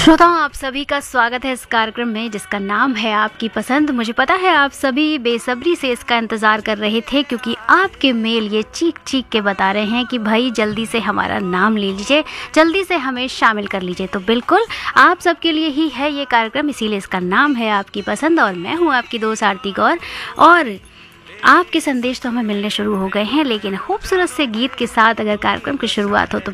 श्रोताओं, आप सभी का स्वागत है इस कार्यक्रम में जिसका नाम है आपकी पसंद। मुझे पता है आप सभी बेसब्री से इसका इंतज़ार कर रहे थे, क्योंकि आपके मेल ये चीख चीख के बता रहे हैं कि भाई जल्दी से हमारा नाम ले लीजिए, जल्दी से हमें शामिल कर लीजिए। तो बिल्कुल आप सबके लिए ही है ये कार्यक्रम, इसीलिए इसका नाम है आपकी पसंद और मैं हूँ आपकी दोस्त आरती गौर। और आपके संदेश तो हमें मिलने शुरू हो गए हैं, लेकिन खूबसूरत से गीत के साथ अगर कार्यक्रम की शुरुआत हो तो